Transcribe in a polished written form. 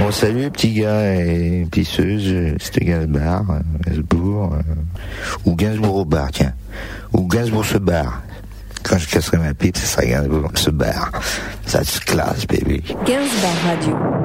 Bon, salut, petit gars et pisseuse, c'était Gainsbourg, ou Gainsbourg au bar, tiens. Ou Gainsbourg se barre. Quand je casserai ma pipe, ça sera Gainsbourg se barre. Ça se classe, baby. Gainsbourg Radio.